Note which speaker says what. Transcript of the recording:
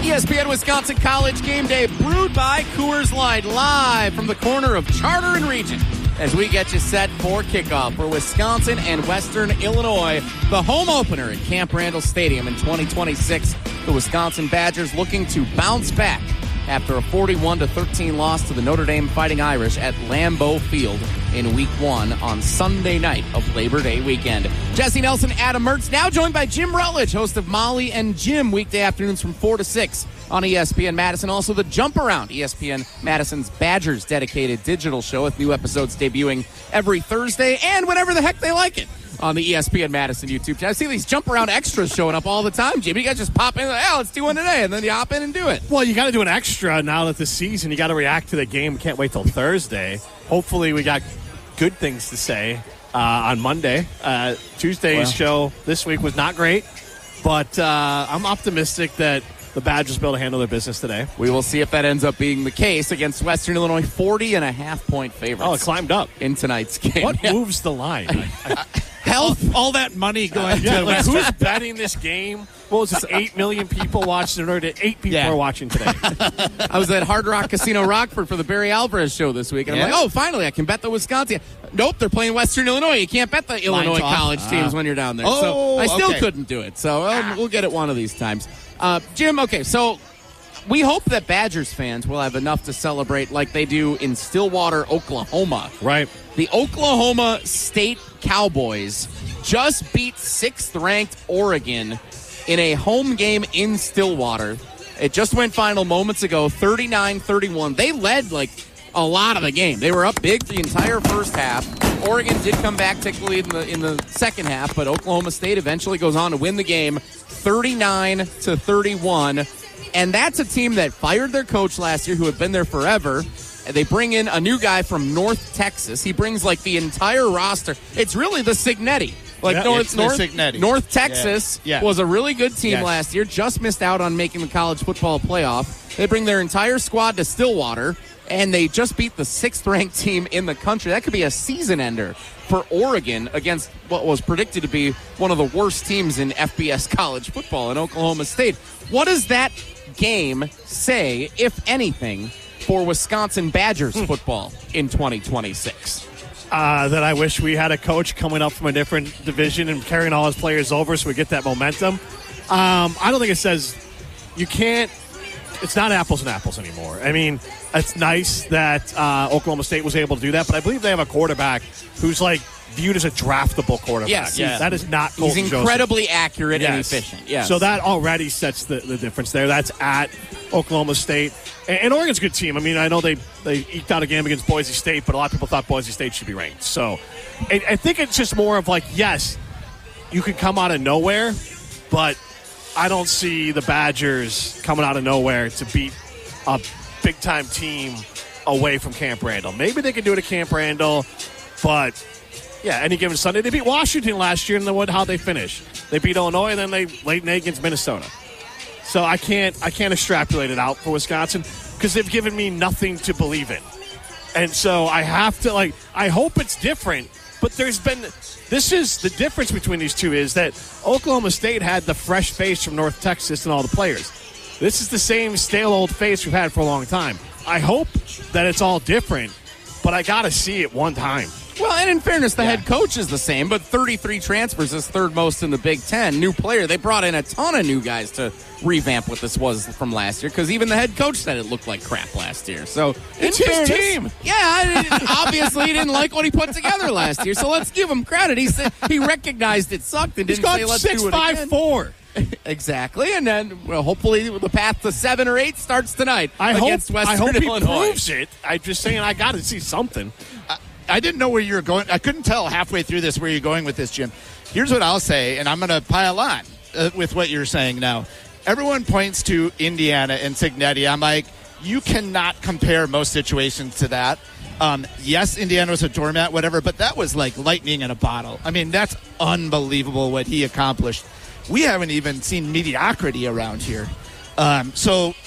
Speaker 1: ESPN Wisconsin College Game Day, brewed by Coors Light, live from the corner of Charter and Regent, as we get you set for kickoff for Wisconsin and Western Illinois, the home opener at Camp Randall Stadium in 2026. The Wisconsin Badgers looking to bounce back after a 41-13 loss to the Notre Dame Fighting Irish at Lambeau Field in Week 1 on Sunday night of Labor Day weekend. Jesse Nelson, Adam Mertz, now joined by Jim Rutledge, host of Molly and Jim, weekday afternoons from 4 to 6 on ESPN Madison. Also the Jump Around, ESPN Madison's Badgers dedicated digital show with new episodes debuting every Thursday and whenever the heck they like it on the ESPN Madison YouTube channel. I see these Jump Around extras showing up all the time, Jimmy. You guys just pop in, let's do one today, and then you hop in and do it.
Speaker 2: Well, you got to do an extra now that the season. You got to react to the game. Can't wait till Thursday. Hopefully we got good things to say on Monday. Tuesday's show this week was not great, but I'm optimistic that the Badgers will be able to handle their business today.
Speaker 1: We will see if that ends up being the case against Western Illinois, 40.5-point favorites.
Speaker 2: Oh, it climbed up
Speaker 1: in tonight's game.
Speaker 2: What moves the line?
Speaker 3: Health, all that money going to
Speaker 2: like who's betting this game? What was this, 8 million people watching? Or 8 people are watching today.
Speaker 1: I was at Hard Rock Casino Rockford for the Barry Alvarez show this week, and I'm like, finally, I can bet the Wisconsin. Nope, they're playing Western Illinois. You can't bet the Illinois college teams when you're down there. So I still couldn't do it. So we'll get it one of these times. Jim, okay, so we hope that Badgers fans will have enough to celebrate like they do in Stillwater, Oklahoma.
Speaker 2: Right.
Speaker 1: The Oklahoma State Cowboys just beat 6th-ranked Oregon in a home game in Stillwater. It just went final moments ago, 39-31. They led, a lot of the game. They were up big the entire first half. Oregon did come back, take the lead in the second half, but Oklahoma State eventually goes on to win the game 39-31. And that's a team that fired their coach last year who had been there forever. They bring in a new guy from North Texas. He brings the entire roster. It's really the Signetti. North Texas was a really good team last year. Just missed out on making the college football playoff. They bring their entire squad to Stillwater, and they just beat the 6th-ranked team in the country. That could be a season ender for Oregon against what was predicted to be one of the worst teams in FBS college football in Oklahoma State. What does that game say, if anything, for Wisconsin Badgers football in 2026?
Speaker 2: That I wish we had a coach coming up from a different division and carrying all his players over so we get that momentum. I don't think it says you can't. It's not apples and apples anymore. I mean, it's nice that Oklahoma State was able to do that, but I believe they have a quarterback who's viewed as a draftable quarterback.
Speaker 1: Yes.
Speaker 2: That is not Colton
Speaker 1: He's incredibly accurate and efficient. Yes.
Speaker 2: So that already sets the difference there. That's at Oklahoma State. And Oregon's a good team. I mean, I know they eked out a game against Boise State, but a lot of people thought Boise State should be ranked. So I think it's just more of yes, you can come out of nowhere, but I don't see the Badgers coming out of nowhere to beat a big-time team away from Camp Randall. Maybe they can do it at Camp Randall, but any given Sunday. They beat Washington last year, and how they finish. They beat Illinois, and then they laid an egg against Minnesota. So I can't extrapolate it out for Wisconsin because they've given me nothing to believe in. And so I have to, I hope it's different, but this is the difference between these two is that Oklahoma State had the fresh face from North Texas and all the players. This is the same stale old face we've had for a long time. I hope that it's all different, but I got to see it one time.
Speaker 1: Well, and in fairness, the head coach is the same, but 33 transfers is third most in the Big Ten. New player. They brought in a ton of new guys to revamp what this was from last year because even the head coach said it looked like crap last year. So
Speaker 2: it's his team.
Speaker 1: Yeah, obviously he didn't like what he put together last year. So let's give him credit. He said he recognized it sucked and didn't say let's do it again.
Speaker 2: 6-5-4.
Speaker 1: Exactly, and then hopefully the path to 7 or 8 starts tonight against Western
Speaker 2: Illinois.
Speaker 1: I hope he
Speaker 2: proves it. I'm just saying I got to see something.
Speaker 3: I didn't know where you were going. I couldn't tell halfway through this where you're going with this, Jim. Here's what I'll say, and I'm going to pile on with what you're saying now. Everyone points to Indiana and Signetti. I'm like, you cannot compare most situations to that. Yes, Indiana was a doormat, whatever, but that was like lightning in a bottle. I mean, that's unbelievable what he accomplished. We haven't even seen mediocrity around here. So